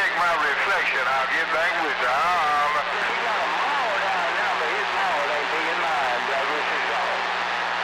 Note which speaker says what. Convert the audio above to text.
Speaker 1: check my reflection. I'll get back with you.